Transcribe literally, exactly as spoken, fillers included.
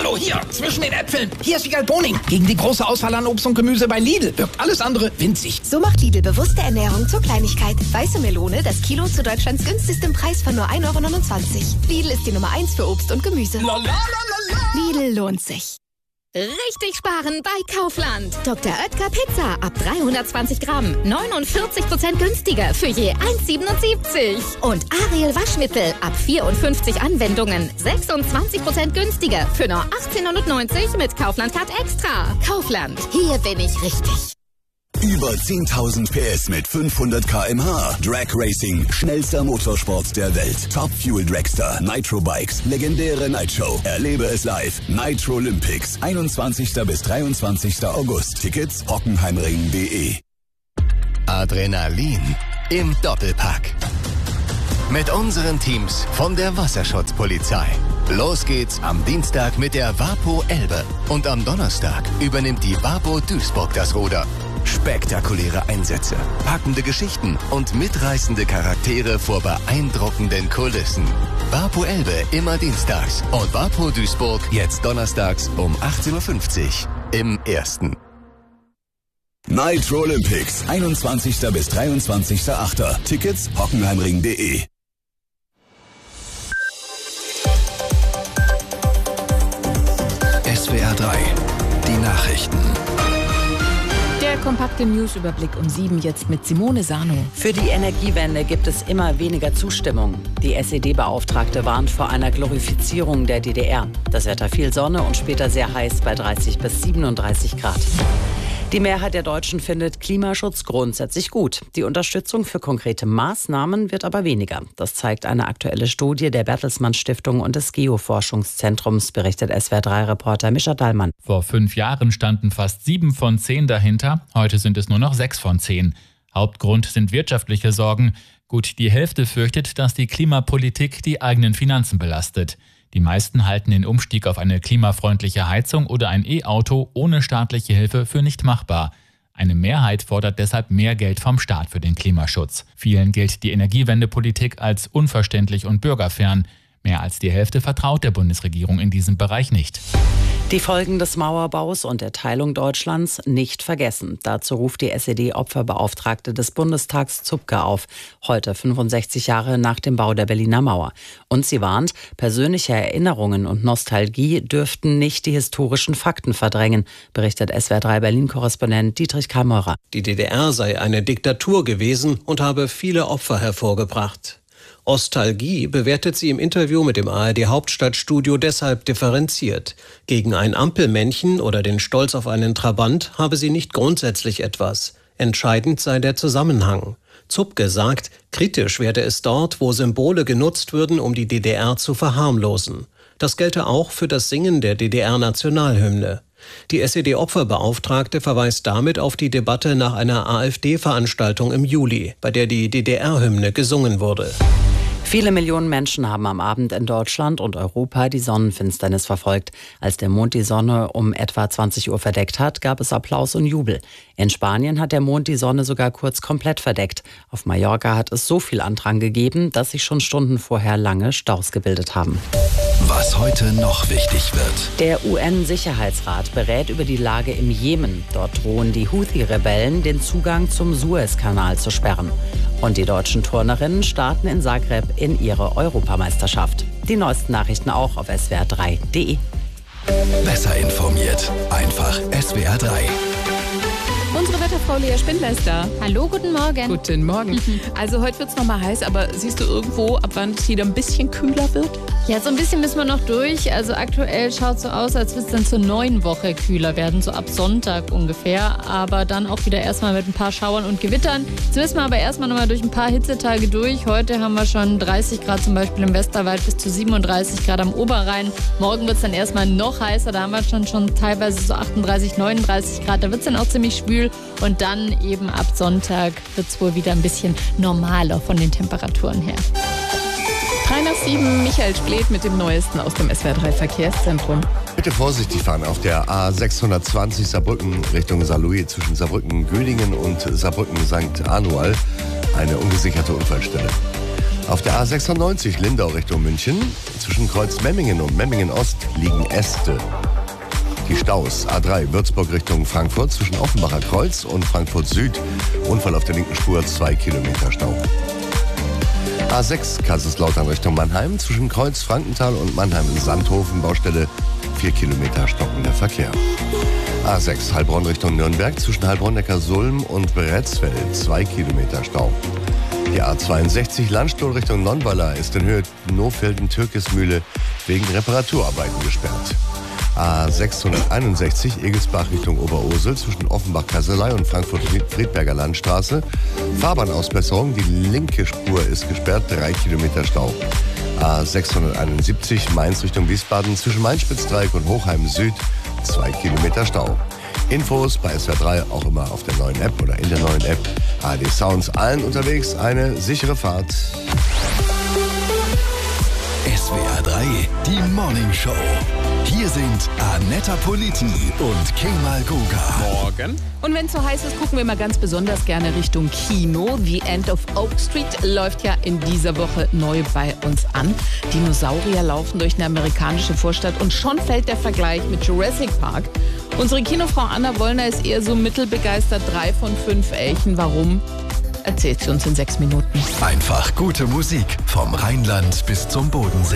Hallo, hier, zwischen den Äpfeln. Hier ist Wiegald Boning. Gegen die große Auswahl an Obst und Gemüse bei Lidl wirkt alles andere winzig. So macht Lidl bewusste Ernährung zur Kleinigkeit. Weiße Melone, das Kilo zu Deutschlands günstigstem Preis von nur ein Euro neunundzwanzig. Lidl ist die Nummer eins für Obst und Gemüse. La, la, la, la, la. Lidl lohnt sich. Richtig sparen bei Kaufland. Doktor Oetker Pizza ab dreihundertzwanzig Gramm. neunundvierzig Prozent günstiger für je eins Euro siebenundsiebzig. Und Ariel Waschmittel ab vierundfünfzig Anwendungen. sechsundzwanzig Prozent günstiger für nur achtzehn neunundneunzig mit Kaufland Card Extra. Kaufland, hier bin ich richtig. Über zehntausend P S mit fünfhundert Kilometer pro Stunde. Drag Racing, schnellster Motorsport der Welt. Top Fuel Dragster, Nitro Bikes, legendäre Nightshow. Erlebe es live. Nitro Olympics, einundzwanzigsten bis dreiundzwanzigsten August. Tickets hockenheimring punkt de. Adrenalin im Doppelpack. Mit unseren Teams von der Wasserschutzpolizei. Los geht's am Dienstag mit der Vapo Elbe. Und am Donnerstag übernimmt die Vapo Duisburg das Ruder. Spektakuläre Einsätze, packende Geschichten und mitreißende Charaktere vor beeindruckenden Kulissen. Vapo Elbe immer dienstags und Vapo Duisburg jetzt donnerstags um achtzehn Uhr fünfzig im Ersten. Nitro Olympics, einundzwanzigsten bis dreiundzwanzigsten achten Tickets hockenheimring punkt de. S W R drei, die Nachrichten. Der kompakte Newsüberblick um sieben jetzt mit Simone Sano. Für die Energiewende gibt es immer weniger Zustimmung. Die S E D-Beauftragte warnt vor einer Glorifizierung der D D R. Das Wetter viel Sonne und später sehr heiß bei dreißig bis siebenunddreißig Grad. Die Mehrheit der Deutschen findet Klimaschutz grundsätzlich gut. Die Unterstützung für konkrete Maßnahmen wird aber weniger. Das zeigt eine aktuelle Studie der Bertelsmann Stiftung und des Geoforschungszentrums, berichtet S W R drei Reporter Mischa Dallmann. Vor fünf Jahren standen fast sieben von zehn dahinter. Heute sind es nur noch sechs von zehn. Hauptgrund sind wirtschaftliche Sorgen. Gut die Hälfte fürchtet, dass die Klimapolitik die eigenen Finanzen belastet. Die meisten halten den Umstieg auf eine klimafreundliche Heizung oder ein E-Auto ohne staatliche Hilfe für nicht machbar. Eine Mehrheit fordert deshalb mehr Geld vom Staat für den Klimaschutz. Vielen gilt die Energiewendepolitik als unverständlich und bürgerfern. Mehr als die Hälfte vertraut der Bundesregierung in diesem Bereich nicht. Die Folgen des Mauerbaus und der Teilung Deutschlands nicht vergessen. Dazu ruft die S E D-Opferbeauftragte des Bundestags Zupke auf, heute fünfundsechzig Jahre nach dem Bau der Berliner Mauer. Und sie warnt, persönliche Erinnerungen und Nostalgie dürften nicht die historischen Fakten verdrängen, berichtet S W R drei Berlin-Korrespondent Dietrich Karl Meurer. Die D D R sei eine Diktatur gewesen und habe viele Opfer hervorgebracht. Ostalgie bewertet sie im Interview mit dem A R D-Hauptstadtstudio deshalb differenziert. Gegen ein Ampelmännchen oder den Stolz auf einen Trabant habe sie nicht grundsätzlich etwas. Entscheidend sei der Zusammenhang. Zupke sagt, kritisch werde es dort, wo Symbole genutzt würden, um die D D R zu verharmlosen. Das gelte auch für das Singen der D D R-Nationalhymne. Die S E D-Opferbeauftragte verweist damit auf die Debatte nach einer AfD-Veranstaltung im Juli, bei der die D D R-Hymne gesungen wurde. Viele Millionen Menschen haben am Abend in Deutschland und Europa die Sonnenfinsternis verfolgt. Als der Mond die Sonne um etwa zwanzig Uhr verdeckt hat, gab es Applaus und Jubel. In Spanien hat der Mond die Sonne sogar kurz komplett verdeckt. Auf Mallorca hat es so viel Andrang gegeben, dass sich schon Stunden vorher lange Staus gebildet haben. Was heute noch wichtig wird. Der U N-Sicherheitsrat berät über die Lage im Jemen. Dort drohen die Houthi-Rebellen, den Zugang zum Suezkanal zu sperren. Und die deutschen Turnerinnen starten in Zagreb in ihre Europameisterschaft. Die neuesten Nachrichten auch auf S W R drei punkt de. Besser informiert. Einfach S W R drei. Unsere Wetterfrau Lea Spindler ist da. Hallo, guten Morgen. Guten Morgen. Also heute wird es nochmal heiß, aber siehst du irgendwo, ab wann es wieder ein bisschen kühler wird? Ja, so ein bisschen müssen wir noch durch. Also aktuell schaut es so aus, als würde es dann zur neuen Woche kühler werden, so ab Sonntag ungefähr. Aber dann auch wieder erstmal mit ein paar Schauern und Gewittern. Jetzt müssen wir aber erstmal nochmal durch ein paar Hitzetage durch. Heute haben wir schon dreißig Grad zum Beispiel im Westerwald bis zu siebenunddreißig Grad am Oberrhein. Morgen wird es dann erstmal noch heißer. Da haben wir schon, schon teilweise so achtunddreißig, neununddreißig Grad. Da wird es dann auch ziemlich schwül. Und dann eben ab Sonntag wird es wohl wieder ein bisschen normaler von den Temperaturen her. drei nach sieben, Michael Splet mit dem Neuesten aus dem S W R drei Verkehrszentrum. Bitte vorsichtig fahren auf der A sechshundertzwanzig Saarbrücken Richtung Saarlouis zwischen Saarbrücken-Gödingen und Saarbrücken-Sankt Anual. Eine ungesicherte Unfallstelle. Auf der A sechsundneunzig Lindau Richtung München, zwischen Kreuz Memmingen und Memmingen Ost liegen Äste. Die Staus, A drei Würzburg Richtung Frankfurt, zwischen Offenbacher Kreuz und Frankfurt Süd, Unfall auf der linken Spur, zwei Kilometer Stau. A sechs Kaiserslautern Richtung Mannheim, zwischen Kreuz Frankenthal und Mannheim in Sandhofen, Baustelle, vier Kilometer stockender Verkehr. A sechs Heilbronn Richtung Nürnberg, zwischen Heilbronn-Neckarsulm und Bretzfeld, zwei Kilometer Stau. Die A zweiundsechzig Landstuhl Richtung Nonnweiler ist in Höhe Nohfelden-Türkismühle wegen Reparaturarbeiten gesperrt. A sechshunderteinundsechzig Egelsbach Richtung Oberursel zwischen Offenbach-Kasselei und Frankfurt-Friedberger Landstraße. Fahrbahnausbesserung, die linke Spur ist gesperrt, drei Kilometer Stau. A sechshunderteinundsiebzig Mainz Richtung Wiesbaden zwischen Mainspitzdreieck und Hochheim Süd, zwei Kilometer Stau. Infos bei S W R drei auch immer auf der neuen App oder in der neuen App. A R D Sounds, allen unterwegs eine sichere Fahrt. S W R drei, die Morning Show. Hier sind Annetta Politi und Kemal Goga. Morgen. Und wenn es so heiß ist, gucken wir mal ganz besonders gerne Richtung Kino. The End of Oak Street läuft ja in dieser Woche neu bei uns an. Dinosaurier laufen durch eine amerikanische Vorstadt und schon fällt der Vergleich mit Jurassic Park. Unsere Kinofrau Anna Wollner ist eher so mittelbegeistert. Drei von fünf Elchen. Warum? Erzählt sie uns in sechs Minuten. Einfach gute Musik vom Rheinland bis zum Bodensee.